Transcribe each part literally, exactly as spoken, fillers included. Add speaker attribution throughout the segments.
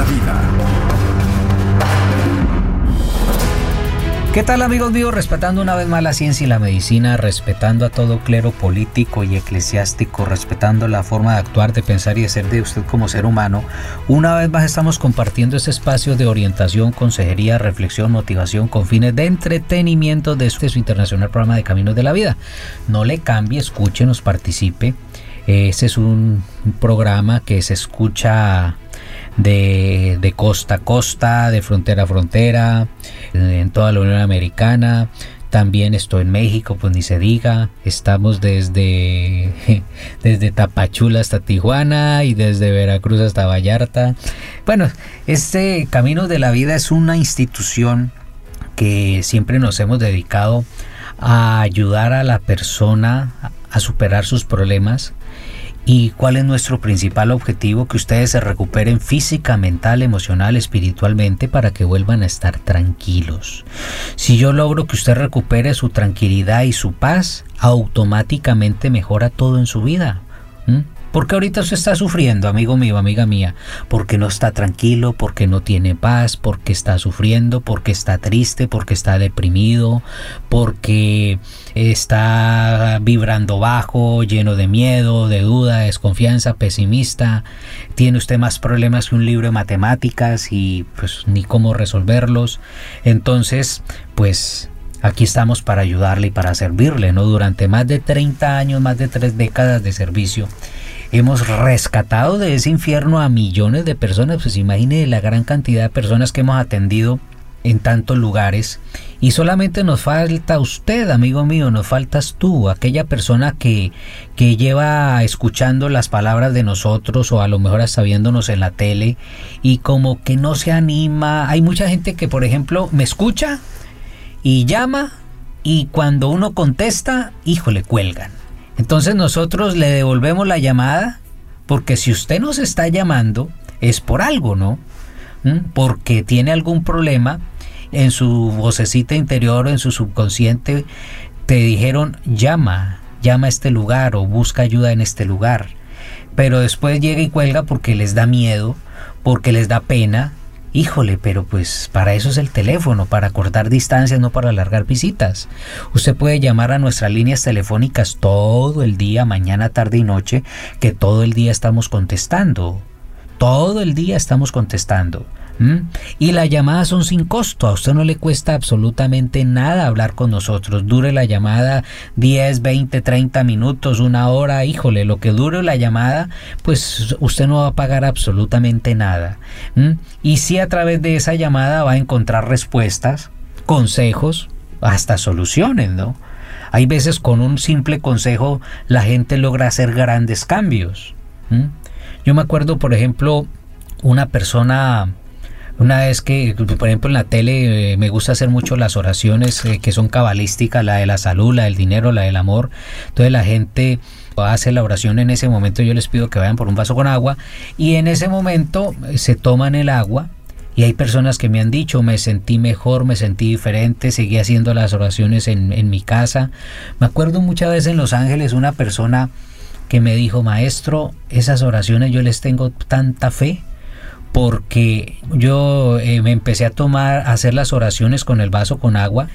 Speaker 1: la vida.
Speaker 2: ¿Qué tal, amigos míos? Respetando una vez más la ciencia y la medicina, respetando a todo clero político y eclesiástico, respetando la forma de actuar, de pensar y de ser de usted como ser humano, una vez más estamos compartiendo este espacio de orientación, consejería, reflexión, motivación con fines de entretenimiento de su internacional programa de Caminos de la Vida. No le cambie, escúchenos, participe. Este es un programa que se escucha de, de costa a costa, de frontera a frontera, en toda la Unión Americana. También estoy en México, pues ni se diga. Estamos desde, desde Tapachula hasta Tijuana y desde Veracruz hasta Vallarta. Bueno, este Caminos de la Vida es una institución que siempre nos hemos dedicado a ayudar a la persona a superar sus problemas. ¿Y cuál es nuestro principal objetivo? Que ustedes se recuperen física, mental, emocional, espiritualmente, para que vuelvan a estar tranquilos. Si yo logro que usted recupere su tranquilidad y su paz, automáticamente mejora todo en su vida. ¿Mm? Porque ahorita usted está sufriendo, amigo mío, amiga mía, porque no está tranquilo, porque no tiene paz, porque está sufriendo, porque está triste, porque está deprimido, porque está vibrando bajo, lleno de miedo, de duda, desconfianza, pesimista. Tiene usted más problemas que un libro de matemáticas y pues ni cómo resolverlos. Entonces, pues aquí estamos para ayudarle y para servirle, ¿no? Durante más de treinta años, más de tres décadas de servicio, hemos rescatado de ese infierno a millones de personas. Pues imagine la gran cantidad de personas que hemos atendido en tantos lugares. Y solamente nos falta usted, amigo mío, nos faltas tú, aquella persona que, que lleva escuchando las palabras de nosotros o a lo mejor hasta viéndonos en la tele y como que no se anima. Hay mucha gente que, por ejemplo, me escucha y llama y cuando uno contesta, híjole, cuelgan. Entonces nosotros le devolvemos la llamada, porque si usted nos está llamando es por algo, ¿no? ¿Mm? Porque tiene algún problema en su vocecita interior, en su subconsciente, te dijeron llama, llama a este lugar o busca ayuda en este lugar. Pero después llega y cuelga porque les da miedo, porque les da pena. Híjole, pero pues para eso es el teléfono, para cortar distancias, no para alargar visitas. Usted puede llamar a nuestras líneas telefónicas todo el día, mañana, tarde y noche, que todo el día estamos contestando. Todo el día estamos contestando. ¿Mm? Y las llamadas son sin costo, a usted no le cuesta absolutamente nada hablar con nosotros. Dure la llamada diez, veinte, treinta minutos, una hora, híjole, lo que dure la llamada, pues usted no va a pagar absolutamente nada. ¿Mm? Y si a través de esa llamada va a encontrar respuestas, consejos, hasta soluciones, ¿no? Hay veces con un simple consejo la gente logra hacer grandes cambios. ¿Mm? Yo me acuerdo, por ejemplo, una persona... Una vez que, por ejemplo, en la tele eh, me gusta hacer mucho las oraciones eh, que son cabalísticas, la de la salud, la del dinero, la del amor. Entonces la gente hace la oración en ese momento, yo les pido que vayan por un vaso con agua y en ese momento eh, se toman el agua. Y hay personas que me han dicho, me sentí mejor, me sentí diferente, seguí haciendo las oraciones en, en mi casa. Me acuerdo muchas veces en Los Ángeles una persona que me dijo, maestro, esas oraciones yo les tengo tanta fe, porque yo eh, me empecé a tomar, a hacer las oraciones con el vaso con agua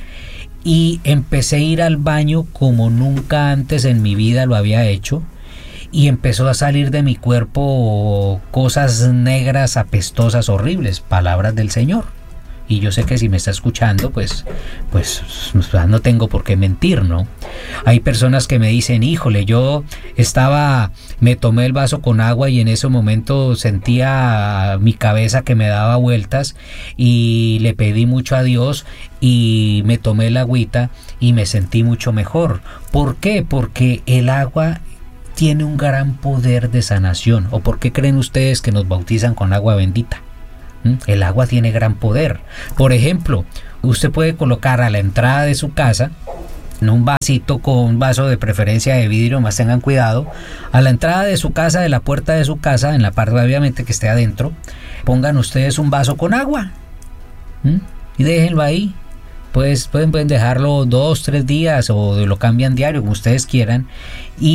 Speaker 2: y empecé a ir al baño como nunca antes en mi vida lo había hecho y empezó a salir de mi cuerpo cosas negras, apestosas, horribles, palabras del Señor. Y yo sé que si me está escuchando, pues, pues no tengo por qué mentir, ¿no? Hay personas que me dicen, híjole, yo estaba, me tomé el vaso con agua y en ese momento sentía mi cabeza que me daba vueltas y le pedí mucho a Dios y me tomé el agüita y me sentí mucho mejor. ¿Por qué? Porque el agua tiene un gran poder de sanación. ¿O por qué creen ustedes que nos bautizan con agua bendita? El agua tiene gran poder. Por ejemplo, usted puede colocar a la entrada de su casa, en un vasito con un vaso de preferencia de vidrio, más tengan cuidado, a la entrada de su casa, de la puerta de su casa, en la parte obviamente que esté adentro, pongan ustedes un vaso con agua. ¿Mm? Y déjenlo ahí. Pues pueden, pueden dejarlo dos, tres días o lo cambian diario, como ustedes quieran. Y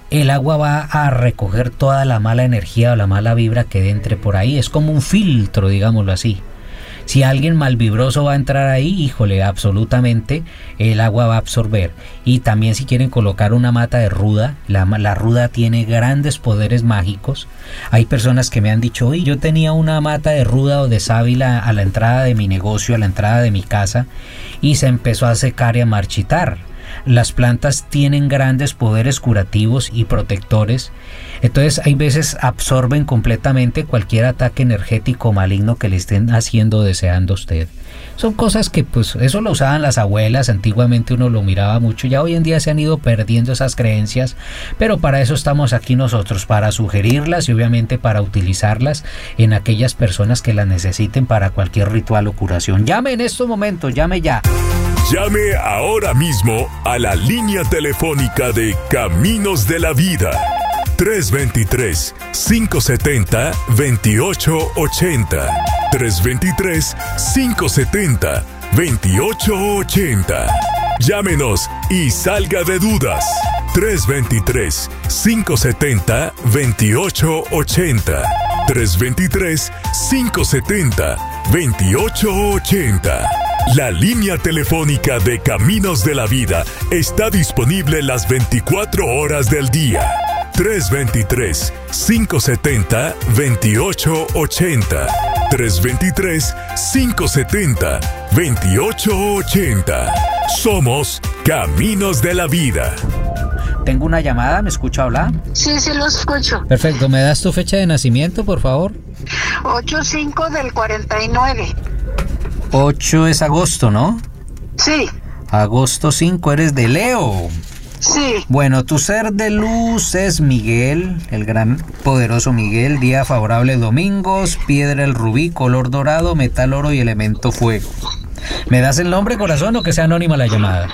Speaker 2: el agua va a recoger toda la mala energía o la mala vibra que entre por ahí. Es como un filtro, digámoslo así. Si alguien malvibroso va a entrar ahí, híjole, absolutamente el agua va a absorber. Y también si quieren colocar una mata de ruda, la, la ruda tiene grandes poderes mágicos. Hay personas que me han dicho, oye, yo tenía una mata de ruda o de sábila a la entrada de mi negocio, a la entrada de mi casa, y se empezó a secar y a marchitar. Las plantas tienen grandes poderes curativos y protectores, entonces hay veces absorben completamente cualquier ataque energético maligno que le estén haciendo o deseando a usted. Son cosas que pues eso lo usaban las abuelas, antiguamente uno lo miraba mucho, ya hoy en día se han ido perdiendo esas creencias, pero para eso estamos aquí nosotros, para sugerirlas y obviamente para utilizarlas en aquellas personas que las necesiten para cualquier ritual o curación. Llame en estos momentos, llame ya.
Speaker 1: Llame ahora mismo a la línea telefónica de Caminos de la Vida. tres dos tres, cinco siete cero, dos ocho ocho cero. tres dos tres, cinco siete cero, dos ocho ocho cero. Llámenos y salga de dudas. tres dos tres, cinco siete cero, dos ocho ocho cero. tres dos tres, cinco siete cero, dos ocho ocho cero. La línea telefónica de Caminos de la Vida está disponible las veinticuatro horas del día. tres dos tres, cinco siete cero, dos ocho ocho cero. tres dos tres, cinco siete cero, dos ocho ocho cero. Somos Caminos de la Vida.
Speaker 2: Tengo una llamada, ¿me escucha hablar?
Speaker 3: Sí, sí lo escucho.
Speaker 2: Perfecto, ¿me das tu fecha de nacimiento, por favor?
Speaker 3: ocho cinco del cuarenta y nueve.
Speaker 2: ocho es agosto, ¿no?
Speaker 3: Sí.
Speaker 2: Agosto cinco, eres de Leo.
Speaker 3: Sí.
Speaker 2: Bueno, tu ser de luz es Miguel, el gran poderoso Miguel. Día favorable domingos, piedra el rubí, color dorado, metal oro y elemento fuego. ¿Me das el nombre, corazón, o que sea anónima la llamada?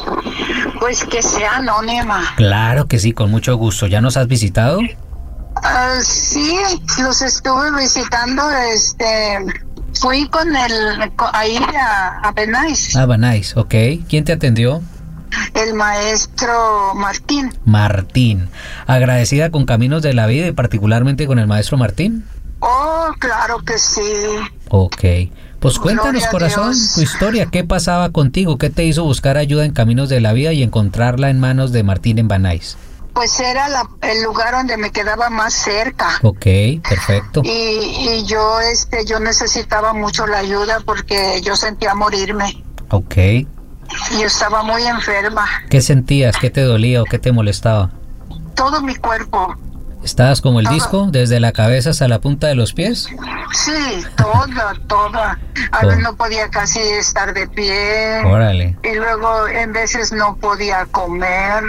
Speaker 3: Pues que sea anónima.
Speaker 2: Claro que sí, con mucho gusto. ¿Ya nos has visitado?
Speaker 3: Uh, sí, los estuve visitando, este... Fui con el... ahí a, a Benais.
Speaker 2: Ah, Benais, ok. ¿Quién te atendió?
Speaker 3: El maestro Martín.
Speaker 2: Martín. ¿Agradecida con Caminos de la Vida y particularmente con el maestro Martín?
Speaker 3: Oh, claro que sí.
Speaker 2: Ok. Pues cuéntanos, corazón, tu historia. ¿Qué pasaba contigo? ¿Qué te hizo buscar ayuda en Caminos de la Vida y encontrarla en manos de Martín en Benais?
Speaker 3: Pues era la, el lugar donde me quedaba más cerca.
Speaker 2: Ok, perfecto.
Speaker 3: Y, y yo, este, yo necesitaba mucho la ayuda porque yo sentía morirme.
Speaker 2: Ok.
Speaker 3: Yo estaba muy enferma.
Speaker 2: ¿Qué sentías? ¿Qué te dolía o qué te molestaba?
Speaker 3: Todo mi cuerpo.
Speaker 2: ¿Estabas como el
Speaker 3: todo.
Speaker 2: disco, desde la cabeza hasta la punta de los pies?
Speaker 3: Sí, toda, toda. A veces no podía casi estar de pie.
Speaker 2: Órale.
Speaker 3: Y luego en veces no podía comer.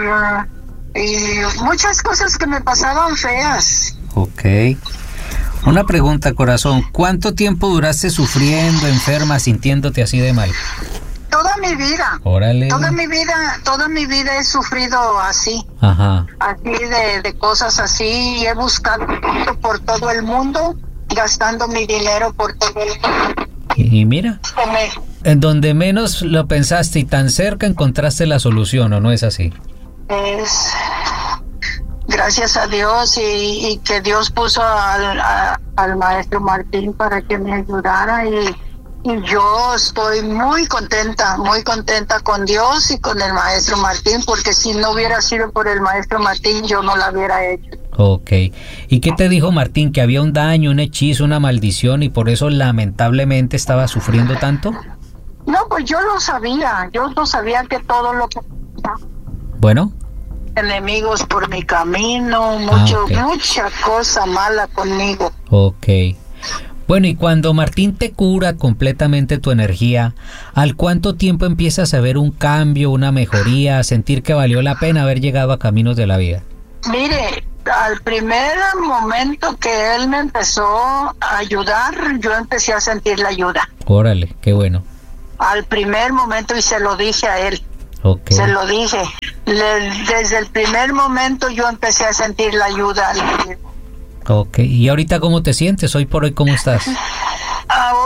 Speaker 3: Y muchas cosas que me pasaban feas.
Speaker 2: Ok. Una pregunta, corazón. ¿Cuánto tiempo duraste sufriendo, enferma, sintiéndote así de mal?
Speaker 3: Toda mi vida.
Speaker 2: Órale.
Speaker 3: Toda mi vida, toda mi vida he sufrido así.
Speaker 2: Ajá.
Speaker 3: Así de, de cosas así. Y he buscado por todo el mundo, gastando mi dinero por todo el mundo.
Speaker 2: Y mira,
Speaker 3: Comer.
Speaker 2: en donde menos lo pensaste y tan cerca encontraste la solución, ¿o no es así?
Speaker 3: Es gracias a Dios y, y que Dios puso al, a, al maestro Martín para que me ayudara y, y yo estoy muy contenta, muy contenta con Dios y con el maestro Martín, porque si no hubiera sido por el maestro Martín yo no la hubiera hecho.
Speaker 2: Ok. ¿Y qué te dijo Martín? ¿Que había un daño, un hechizo, una maldición y por eso lamentablemente estaba sufriendo tanto?
Speaker 3: No, pues yo lo sabía, yo no sabía que todo lo que...
Speaker 2: Bueno.
Speaker 3: Enemigos por mi camino, mucho,
Speaker 2: ah, okay.
Speaker 3: mucha cosa mala conmigo.
Speaker 2: Ok. Bueno, y cuando Martín te cura completamente tu energía, ¿al cuánto tiempo empiezas a ver un cambio, una mejoría, a sentir que valió la pena haber llegado a Caminos de la Vida?
Speaker 3: Mire, al primer momento que él me empezó a ayudar, yo empecé a sentir la ayuda.
Speaker 2: Órale, qué bueno.
Speaker 3: Al primer momento, y se lo dije a él.
Speaker 2: Okay.
Speaker 3: Se lo dije. Le, desde el primer momento yo empecé a sentir la ayuda.
Speaker 2: Ok, ¿y ahorita cómo te sientes? Hoy por hoy, ¿cómo estás?
Speaker 3: Ahora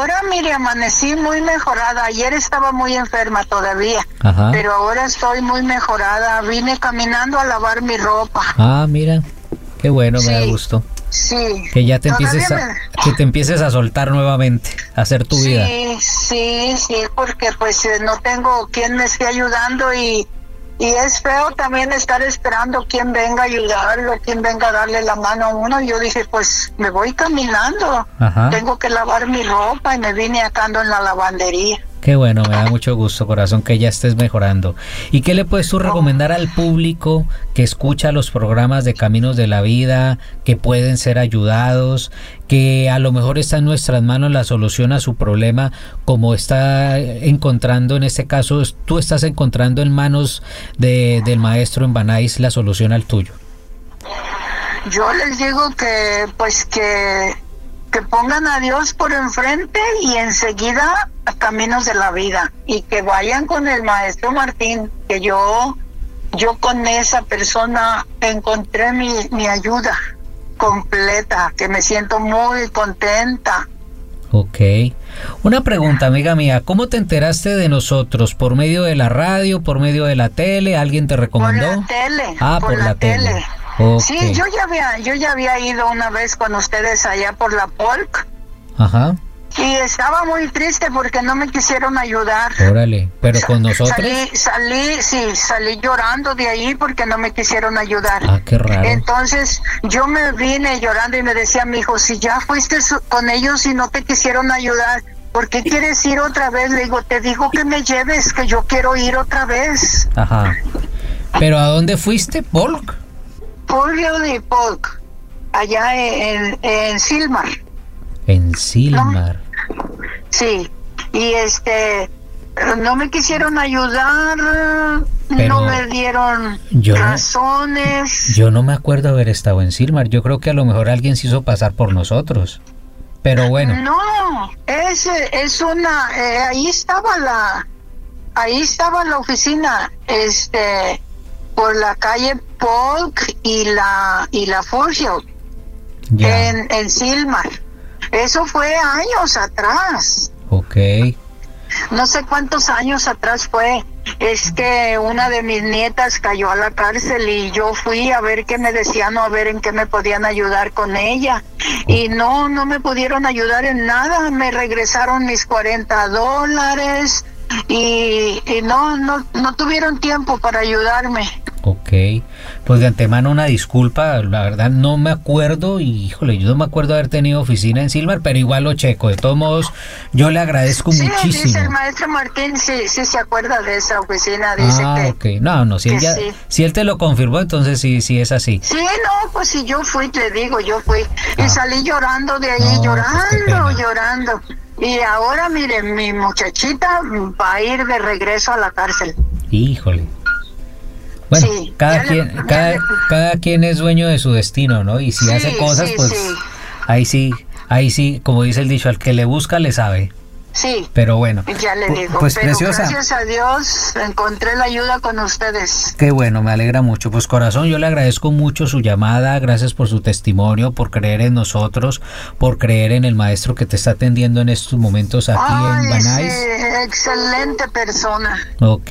Speaker 3: ahora, mire, amanecí muy mejorada. Ayer estaba muy enferma todavía,
Speaker 2: Ajá.
Speaker 3: pero ahora estoy muy mejorada. Vine caminando a lavar mi ropa.
Speaker 2: Ah, mira, qué bueno,
Speaker 3: Sí.
Speaker 2: me da gusto.
Speaker 3: Sí.
Speaker 2: Que ya te
Speaker 3: Todavía
Speaker 2: empieces a,
Speaker 3: me-
Speaker 2: que te empieces a soltar nuevamente, a hacer tu vida.
Speaker 3: Sí, sí, sí, porque pues eh, no tengo quien me esté ayudando y, y es feo también estar esperando quien venga a ayudarlo, quien venga a darle la mano a uno. Yo dije, pues me voy caminando,
Speaker 2: Ajá.
Speaker 3: tengo que lavar mi ropa y me vine acá ando en la lavandería.
Speaker 2: Qué bueno, me da mucho gusto, corazón, que ya estés mejorando. ¿Y qué le puedes tú recomendar al público que escucha los programas de Caminos de la Vida, que pueden ser ayudados, que a lo mejor está en nuestras manos la solución a su problema, como está encontrando en este caso, tú estás encontrando en manos de, del maestro en Banais la solución al tuyo?
Speaker 3: Yo les digo que pues que, que pongan a Dios por enfrente y enseguida a Caminos de la Vida y que vayan con el maestro Martín, que yo yo con esa persona encontré mi, mi ayuda completa, que me siento muy contenta.
Speaker 2: Ok. Una pregunta, amiga mía, ¿cómo te enteraste de nosotros? ¿Por medio de la radio, por medio de la tele? ¿Alguien te recomendó?
Speaker 3: Por la tele.
Speaker 2: Ah, por, la, tele. Ok.
Speaker 3: Sí, yo ya había yo ya había ido una vez con ustedes allá por la Polk.
Speaker 2: Ajá.
Speaker 3: Y estaba muy triste porque no me quisieron ayudar.
Speaker 2: Órale, pero con nosotros.
Speaker 3: Salí, salí, sí, salí llorando de ahí porque no me quisieron ayudar.
Speaker 2: Ah, qué raro.
Speaker 3: Entonces yo me vine llorando y me decía mi hijo, si ya fuiste su- con ellos y no te quisieron ayudar, ¿por qué quieres ir otra vez? Le digo, te digo que me lleves, que yo quiero ir otra vez.
Speaker 2: Ajá. ¿Pero a dónde fuiste, Polk?
Speaker 3: Fulvio de Polk, allá en, en Silmar.
Speaker 2: En Silmar.
Speaker 3: Sí, y este, no me quisieron ayudar,
Speaker 2: Pero
Speaker 3: no me dieron
Speaker 2: yo no-
Speaker 3: razones.
Speaker 2: Yo no me acuerdo haber estado en Silmar. Yo creo que a lo mejor alguien se hizo pasar por nosotros. Pero bueno.
Speaker 3: No, es, es una, eh, ahí estaba la, ahí estaba la oficina, este, por la calle Polk y la, y la Fulvio,
Speaker 2: Ya.
Speaker 3: en, en Silmar. Eso fue años atrás.
Speaker 2: Ok.
Speaker 3: No sé cuántos años atrás fue. Es que una de mis nietas cayó a la cárcel y yo fui a ver qué me decían o a ver en qué me podían ayudar con ella. Y no, no me pudieron ayudar en nada. Me regresaron mis cuarenta dólares y, y no, no, no tuvieron tiempo para ayudarme.
Speaker 2: Ok, pues de antemano una disculpa, la verdad no me acuerdo y híjole, yo no me acuerdo haber tenido oficina en Silmar, pero igual lo checo, de todos modos yo le agradezco
Speaker 3: Sí, dice el
Speaker 2: muchísimo.
Speaker 3: maestro Martín, sí, sí se acuerda de esa oficina, dice
Speaker 2: Ah,
Speaker 3: que...
Speaker 2: ok, no, no, si él,
Speaker 3: que
Speaker 2: ya,
Speaker 3: sí.
Speaker 2: si él te lo confirmó, entonces sí, sí es así.
Speaker 3: Sí, no, pues si yo fui, te digo, yo fui.
Speaker 2: Ah.
Speaker 3: Y salí llorando de ahí,
Speaker 2: No, pues, qué
Speaker 3: llorando,
Speaker 2: pena.
Speaker 3: llorando. Y ahora, mire, mi muchachita va a ir de regreso a la cárcel.
Speaker 2: Híjole. Bueno,
Speaker 3: Sí,
Speaker 2: cada
Speaker 3: ya le-
Speaker 2: quien,
Speaker 3: ya
Speaker 2: cada,
Speaker 3: le-
Speaker 2: cada quien es dueño de su destino, ¿no? Y si
Speaker 3: Sí,
Speaker 2: hace cosas,
Speaker 3: sí,
Speaker 2: pues
Speaker 3: sí.
Speaker 2: ahí sí, ahí sí, como dice el dicho, al que le busca le sabe.
Speaker 3: Sí,
Speaker 2: Pero bueno,
Speaker 3: ya le
Speaker 2: pu-
Speaker 3: digo.
Speaker 2: pues
Speaker 3: pero
Speaker 2: preciosa.
Speaker 3: gracias a Dios encontré la ayuda con ustedes.
Speaker 2: Qué bueno, me alegra mucho. Pues corazón, yo le agradezco mucho su llamada, gracias por su testimonio, por creer en nosotros, por creer en el maestro que te está atendiendo en estos momentos aquí
Speaker 3: Ay,
Speaker 2: en Banais.
Speaker 3: sí, excelente persona.
Speaker 2: Ok,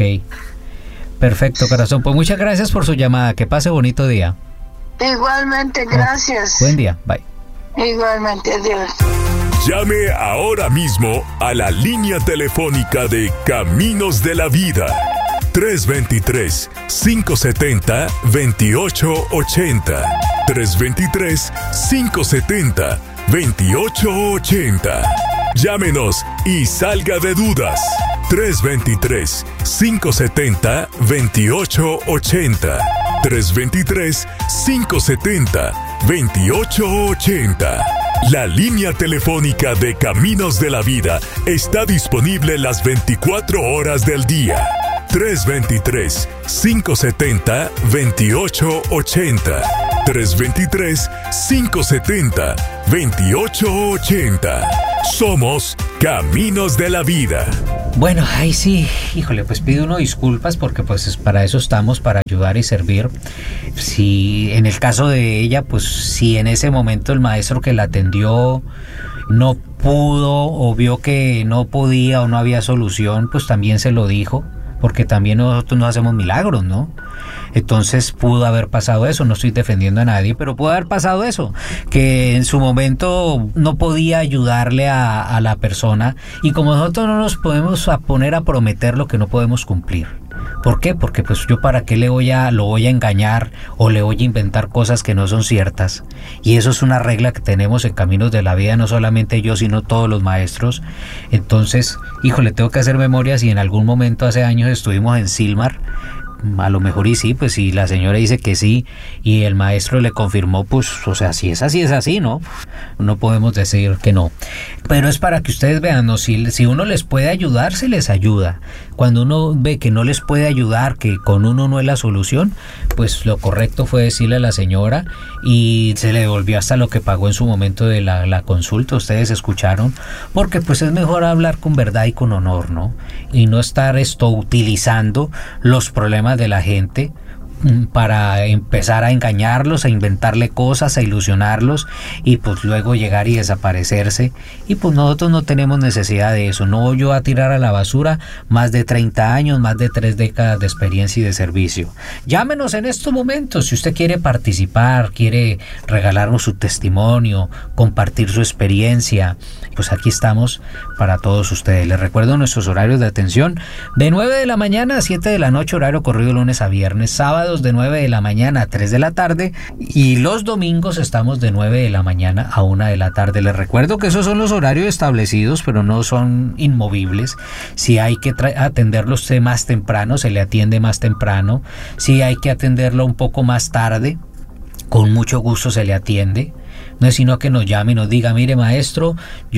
Speaker 2: perfecto corazón. Pues muchas gracias por su llamada, que pase bonito día.
Speaker 3: Igualmente, gracias.
Speaker 2: Buen día, bye.
Speaker 3: Igualmente, adiós.
Speaker 1: Llame ahora mismo a la línea telefónica de Caminos de la Vida. tres dos tres, cinco siete cero, dos ocho ocho cero. tres dos tres, cinco siete cero, dos ocho ocho cero. Llámenos y salga de dudas. tres dos tres, cinco siete cero, dos ocho ocho cero. tres dos tres, cinco siete cero, dos ocho ocho cero. La línea telefónica de Caminos de la Vida está disponible las veinticuatro horas del día. tres dos tres, cinco siete cero, dos ocho ocho cero. tres dos tres, cinco siete cero, dos ocho ocho cero. Somos Caminos de la Vida.
Speaker 2: Bueno, ahí sí, híjole, pues pido uno disculpas porque pues para eso estamos, para ayudar y servir. Si en el caso de ella, pues si en ese momento el maestro que la atendió no pudo o vio que no podía o no había solución, pues también se lo dijo, porque también nosotros no hacemos milagros, ¿no? Entonces pudo haber pasado eso, no estoy defendiendo a nadie, pero pudo haber pasado eso, que en su momento no podía ayudarle a, a la persona, y como nosotros no nos podemos a poner a prometer lo que no podemos cumplir. ¿Por qué? Porque pues yo para qué le voy a, lo voy a engañar o le voy a inventar cosas que no son ciertas. Y eso es una regla que tenemos en Caminos de la Vida, no solamente yo, sino todos los maestros. Entonces, híjole, tengo que hacer memoria si en algún momento hace años estuvimos en Silmar. A lo mejor y sí, pues si la señora dice que sí y el maestro le confirmó, pues, o sea, si es así, es así, ¿no? No podemos decir que no. Pero es para que ustedes vean, ¿no? Si, si uno les puede ayudar, se les ayuda. Cuando uno ve que no les puede ayudar, que con uno no es la solución, pues lo correcto fue decirle a la señora y se le devolvió hasta lo que pagó en su momento de la, la consulta. Ustedes escucharon, porque pues es mejor hablar con verdad y con honor, ¿no? Y no estar esto utilizando los problemas de la gente para empezar a engañarlos, a inventarle cosas, a ilusionarlos y pues luego llegar y desaparecerse. Y pues nosotros no tenemos necesidad de eso. No voy yo a tirar a la basura más de treinta años, más de tres décadas de experiencia y de servicio. Llámenos en estos momentos si usted quiere participar, quiere regalarnos su testimonio, compartir su experiencia. Pues aquí estamos para todos ustedes. Les recuerdo nuestros horarios de atención: de nueve de la mañana a siete de la noche, horario corrido lunes a viernes, sábados de nueve de la mañana a tres de la tarde, y los domingos estamos de nueve de la mañana a una de la tarde. Les recuerdo que esos son los horarios establecidos, pero no son inmovibles. Si hay que atenderlo usted más temprano, se le atiende más temprano. Si hay que atenderlo un poco más tarde, con mucho gusto se le atiende. No es sino que nos llame y nos diga: mire, maestro,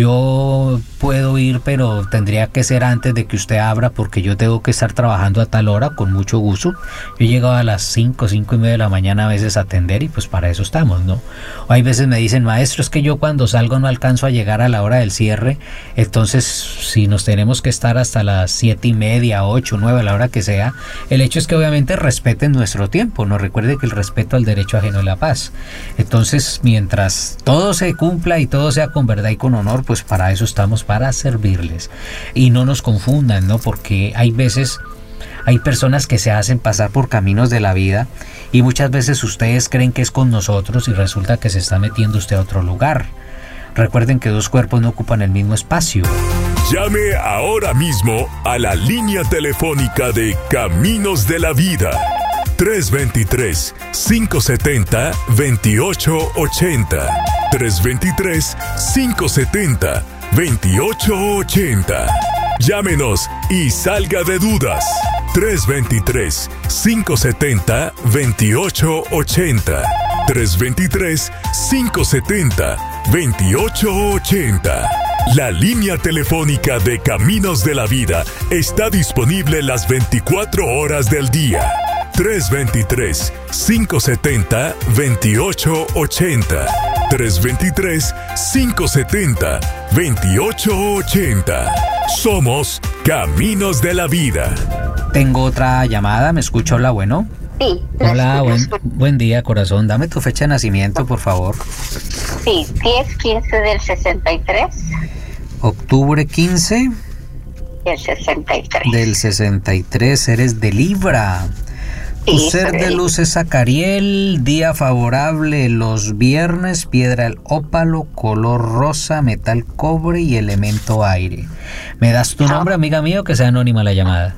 Speaker 2: yo puedo ir, pero tendría que ser antes de que usted abra porque yo tengo que estar trabajando a tal hora. Con mucho gusto. Yo llego a las cinco, cinco y media de la mañana a veces a atender, y pues para eso estamos, ¿no? O hay veces me dicen: maestro, es que yo cuando salgo no alcanzo a llegar a la hora del cierre. Entonces, si nos tenemos que estar hasta las siete y media, ocho, nueve, a la hora que sea, el hecho es que obviamente respeten nuestro tiempo. Nos recuerde que el respeto al derecho ajeno es la paz. Entonces, mientras todo se cumpla y todo sea con verdad y con honor, pues para eso estamos, para servirles. Y no nos confundan, ¿no? Porque hay veces, hay personas que se hacen pasar por Caminos de la Vida y muchas veces ustedes creen que es con nosotros y resulta que se está metiendo usted a otro lugar. Recuerden que dos cuerpos no ocupan el mismo espacio.
Speaker 1: Llame ahora mismo a la línea telefónica de Caminos de la Vida. tres dos tres, cinco siete cero, dos ocho ocho cero. tres dos tres, cinco siete cero, dos ocho ocho cero. Llámenos y salga de dudas. tres dos tres, cinco siete cero, dos ocho ocho cero. tres dos tres, cinco siete cero, dos ocho ocho cero. La línea telefónica de Caminos de la Vida está disponible las veinticuatro horas del día. tres dos tres, cinco siete cero, dos ocho ocho cero. tres dos tres, cinco siete cero, dos ocho ocho cero. Somos Caminos de la Vida.
Speaker 2: Tengo otra llamada, ¿me escucha? Hola, bueno.
Speaker 3: Sí.
Speaker 2: Hola, buen, buen día, corazón. Dame tu fecha de nacimiento, por favor.
Speaker 3: Sí, diez quince del sesenta y tres.
Speaker 2: Octubre quince.
Speaker 3: Del sesenta y tres.
Speaker 2: Del sesenta y tres, eres de Libra. Tu
Speaker 3: Sí,
Speaker 2: ser de
Speaker 3: soy-
Speaker 2: luz es Zacariel, día favorable los viernes, piedra el ópalo, color rosa, metal cobre y elemento aire. ¿Me das tu nombre, amiga mía, o que sea anónima la llamada?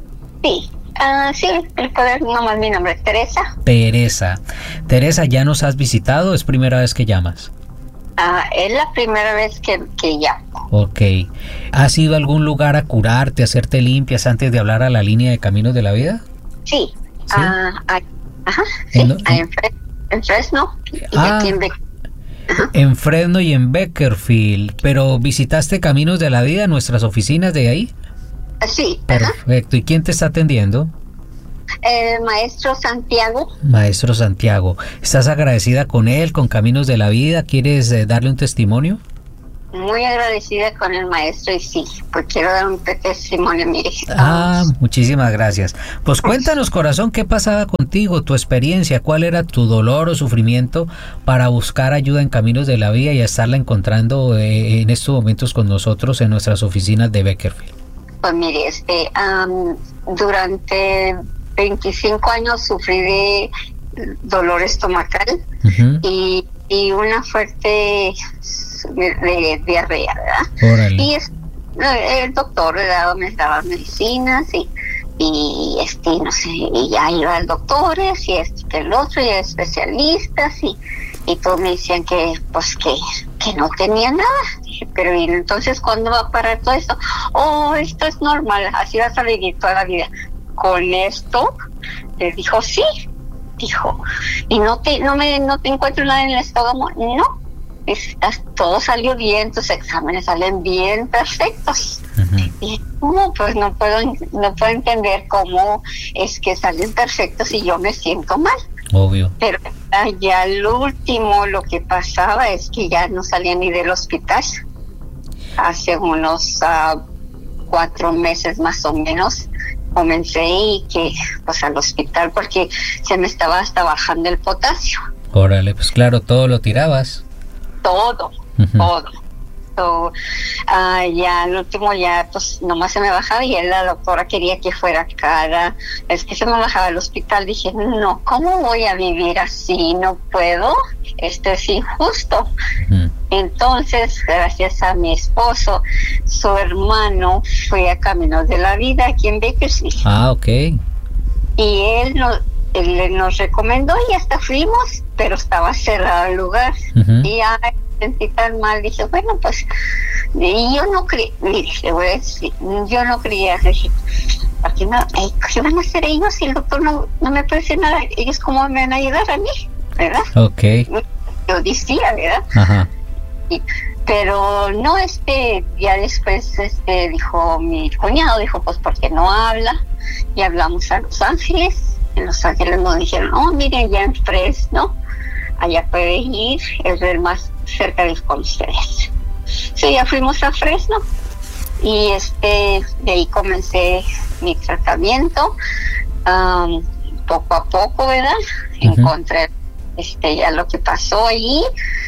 Speaker 3: Sí, ah, sí, el poder, nomás mi nombre es Teresa.
Speaker 2: Teresa. Teresa, ¿ya nos has visitado o es primera vez que llamas?
Speaker 3: Ah, es la primera vez que, que llamo.
Speaker 2: Ok. ¿Has ido a algún lugar a curarte, a hacerte limpias antes de hablar a la línea de Caminos de la Vida?
Speaker 3: Sí,
Speaker 2: ¿Sí?
Speaker 3: ah, ah, ajá, sí,
Speaker 2: ¿En dó-
Speaker 3: ah, en, Fre- en Fresno y
Speaker 2: Ah.
Speaker 3: aquí en Be-
Speaker 2: En Fresno y en Beckerfield. ¿Pero visitaste Caminos de la Vida, nuestras oficinas de ahí?
Speaker 3: ah, sí, ajá.
Speaker 2: Perfecto. ¿Y quién te está atendiendo?
Speaker 3: El maestro Santiago.
Speaker 2: Maestro Santiago. ¿Estás agradecida con él, con Caminos de la Vida? ¿Quieres eh, darle un testimonio?
Speaker 3: muy agradecida con el maestro y sí, pues quiero dar un testimonio, mire.
Speaker 2: Ah, muchísimas gracias. Pues cuéntanos, corazón, ¿qué pasaba contigo, tu experiencia? ¿Cuál era tu dolor o sufrimiento para buscar ayuda en Caminos de la Vida y estarla encontrando eh, en estos momentos con nosotros en nuestras oficinas de Bakersfield?
Speaker 3: Pues mire, este, um, durante veinticinco años sufrí de dolor estomacal uh-huh. y, y una fuerte de, de diarrea, ¿verdad?
Speaker 2: Órale.
Speaker 3: Y es, el doctor ¿verdad? me daba medicinas y, y este, no sé, y ya iba al doctor y este que el otro y especialistas y, y todos me decían que pues que, que no tenía nada. Dije, pero ¿y entonces cuándo va a parar todo esto? Oh, esto es normal, así vas a vivir toda la vida. Con esto, le dijo sí. Dijo, ¿y no te no me no te encuentro nada en el estómago? No, estás, todo salió bien, tus exámenes salen bien, perfectos. Uh-huh. Y no, pues no puedo no puedo entender cómo es que salen perfectos y yo me siento mal.
Speaker 2: Obvio.
Speaker 3: Pero ya lo último, lo que pasaba es que ya no salía ni del hospital. Hace unos uh, cuatro meses más o menos comencé y que pues al hospital porque se me estaba hasta bajando el potasio.
Speaker 2: Órale, pues claro, todo lo tirabas.
Speaker 3: Todo, uh-huh. todo. So, uh, ya al último ya pues nomás se me bajaba y la doctora quería que fuera cada es que se me bajaba al hospital. Dije, no, ¿cómo voy a vivir así? No puedo, esto es injusto. Uh-huh. Entonces, gracias a mi esposo, su hermano fue a Caminos de la Vida aquí en Bakersfield.
Speaker 2: Ah, ok.
Speaker 3: Y él nos, él nos recomendó y hasta fuimos, pero estaba cerrado el lugar. Uh-huh. Y ya sentí tan mal, dije, bueno, pues, y yo no creía, mire, le voy a decir, yo no creía, dije, ¿por qué, no, eh, ¿qué van a hacer ellos si el doctor no, no me puede decir nada? ¿Ellos cómo me van a ayudar a mí? ¿Verdad?
Speaker 2: Ok.
Speaker 3: Yo decía, ¿verdad?
Speaker 2: Ajá.
Speaker 3: Y, pero no, este, ya después, este, dijo mi cuñado, dijo, pues, ¿por qué no habla? Y hablamos a Los Ángeles, en Los Ángeles nos dijeron, oh, miren, ya en Fresno, allá puede ir, es el más cerca de con ustedes. Sí, ya fuimos a Fresno y este de ahí comencé mi tratamiento um, poco a poco, ¿verdad? Uh-huh. Encontré este ya lo que pasó allí.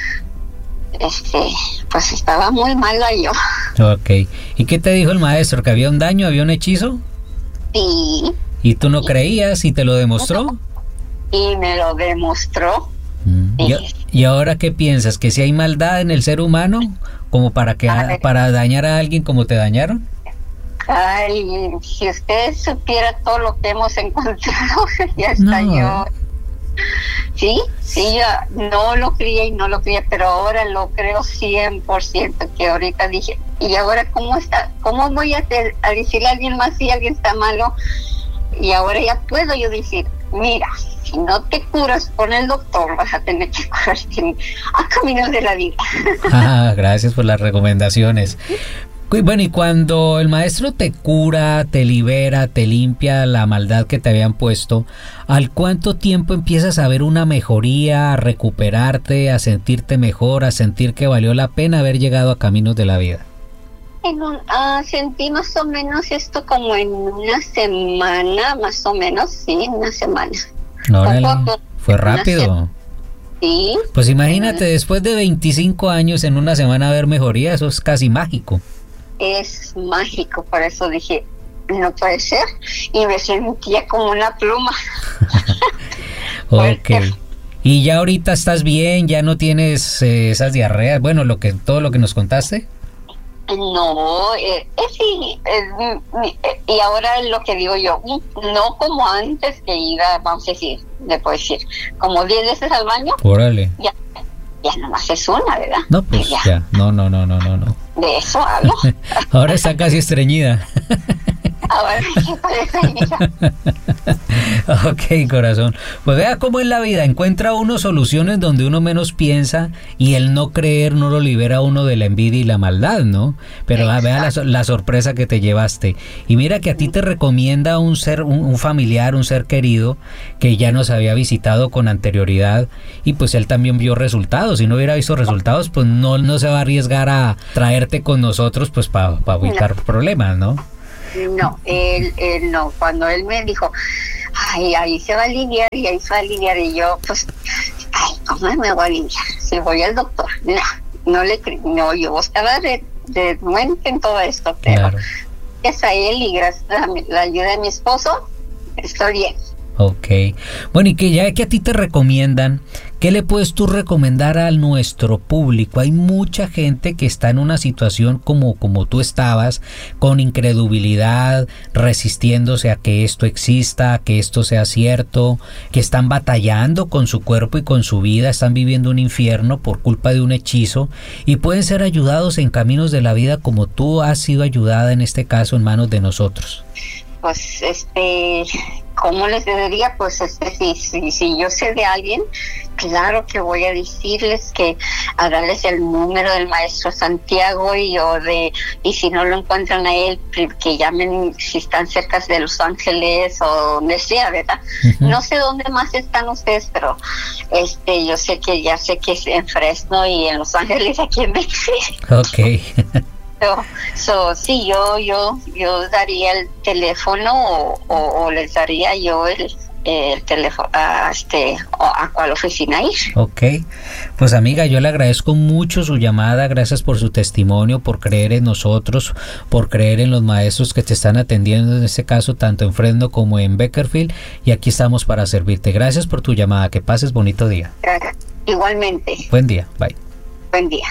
Speaker 3: Este, pues estaba muy mala yo.
Speaker 2: Ok. ¿Y qué te dijo el maestro? ¿Que había un daño, había un hechizo?
Speaker 3: Sí.
Speaker 2: ¿Y tú no creías y te lo demostró?
Speaker 3: Y me lo demostró.
Speaker 2: ¿Y, ¿Y ahora qué piensas? ¿Que si hay maldad en el ser humano como para que a, para dañar a alguien como te dañaron?
Speaker 3: Ay, si usted supiera todo lo que hemos encontrado, ya está no. yo. Sí, sí, yo no lo creía y no lo creía, pero ahora lo creo cien por ciento, que ahorita dije, ¿y ahora cómo está? ¿Cómo voy a, hacer, a decirle a alguien más si alguien está malo? Y ahora ya puedo yo decir, mira, si no te curas con el doctor, vas a tener que curarte a Caminos de la Vida.
Speaker 2: Ah, gracias por las recomendaciones. Bueno, y cuando el maestro te cura, te libera, te limpia la maldad que te habían puesto, ¿al cuánto tiempo empiezas a ver una mejoría, a recuperarte, a sentirte mejor, a sentir que valió la pena haber llegado a Caminos de la Vida?
Speaker 3: En un, uh, sentí más o menos esto como en una semana, más o menos, sí, una semana.
Speaker 2: Órale, poco a poco, fue rápido.
Speaker 3: Sí.
Speaker 2: Pues imagínate, después de veinticinco años en una semana ver mejoría, eso es casi mágico.
Speaker 3: Es mágico, por eso dije, no puede ser, y me sentía como una pluma.
Speaker 2: Ok. ¿Y ya ahorita estás bien? ¿Ya no tienes eh, esas diarreas? Bueno, lo que todo lo que nos contaste.
Speaker 3: No, eh, eh, sí, eh, eh, y ahora lo que digo yo, no como antes que iba, vamos a decir, le puedo decir, como diez veces al baño.
Speaker 2: Órale.
Speaker 3: Ya, ya nomás es una, ¿verdad?
Speaker 2: No, pues ya. ya, no, no, no, no, no, no.
Speaker 3: De eso hablo.
Speaker 2: Ahora está casi estreñida.
Speaker 3: Ahora
Speaker 2: Ok, corazón. Pues vea cómo es la vida. Encuentra uno soluciones donde uno menos piensa y el no creer no lo libera a uno de la envidia y la maldad, ¿no? Pero ah, vea la, la sorpresa que te llevaste. Y mira que a ti te recomienda un ser, un, un familiar, un ser querido que ya nos había visitado con anterioridad y pues él también vio resultados. Si no hubiera visto resultados, pues no, no se va a arriesgar a traerte con nosotros pues para pa evitar no. problemas, ¿no?
Speaker 3: No, él, él no. Cuando él me dijo, ay, ahí se va a aliviar y ahí se va a aliviar, y yo, pues, ay, ¿cómo me voy a aliviar? Si voy al doctor, no, no le creo, no, yo estaba de, de nuente en todo esto, pero
Speaker 2: claro.
Speaker 3: gracias a él y gracias a mi, la ayuda de mi esposo, estoy bien.
Speaker 2: Ok. Bueno, y que ya que a ti te recomiendan, ¿qué le puedes tú recomendar a nuestro público? Hay mucha gente que está en una situación como, como tú estabas, con incredulidad, resistiéndose a que esto exista, a que esto sea cierto, que están batallando con su cuerpo y con su vida, están viviendo un infierno por culpa de un hechizo y pueden ser ayudados en caminos de la vida como tú has sido ayudada en este caso en manos de nosotros.
Speaker 3: Pues, este, ¿cómo les diría? Pues, este, si, si, si yo sé de alguien, claro que voy a decirles que a darles el número del maestro Santiago y o de, y si no lo encuentran a él, que llamen si están cerca de Los Ángeles o donde sea, ¿verdad? Uh-huh. No sé dónde más están ustedes, pero, este, yo sé que ya sé que es en Fresno y en Los Ángeles, aquí en México.
Speaker 2: Okay.
Speaker 3: So, so, sí, yo, yo, yo daría el teléfono o, o, o les daría yo el, el teléfono a, este, a cuál oficina ir.
Speaker 2: Ok, pues amiga, yo le agradezco mucho su llamada, gracias por su testimonio, por creer en nosotros, por creer en los maestros que te están atendiendo en este caso, tanto en Fresno como en Beckerfield, y aquí estamos para servirte. Gracias por tu llamada, que pases bonito día.
Speaker 3: Gracias. Igualmente.
Speaker 2: Buen día, bye.
Speaker 3: Buen día.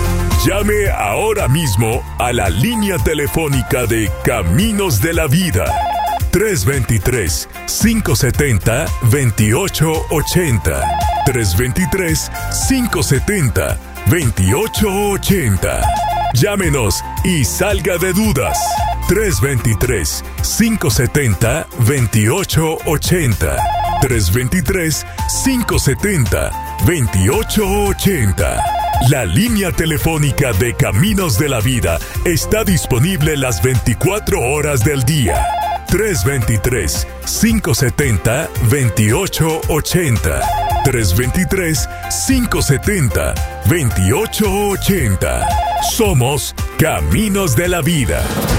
Speaker 1: Llame ahora mismo a la línea telefónica de Caminos de la Vida. tres dos tres, cinco siete cero, dos ocho ocho cero. tres dos tres, cinco siete cero, dos ocho ocho cero. Llámenos y salga de dudas. tres dos tres, cinco siete cero, dos ocho ocho cero. tres dos tres, cinco siete cero, dos ocho ocho cero. La línea telefónica de Caminos de la Vida está disponible las veinticuatro horas del día. tres dos tres, cinco siete cero, dos ocho ocho cero. tres dos tres, cinco siete cero, dos ocho ocho cero. Somos Caminos de la Vida.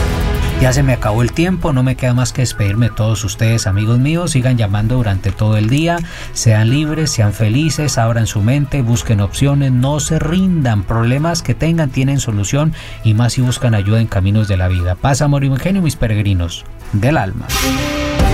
Speaker 2: Ya se me acabó el tiempo, no me queda más que despedirme de todos ustedes, amigos míos. Sigan llamando durante todo el día, sean libres, sean felices, abran su mente, busquen opciones, no se rindan. Problemas que tengan tienen solución, y más si buscan ayuda en Caminos de la Vida. Paz, amor y ingenio, mis peregrinos del alma.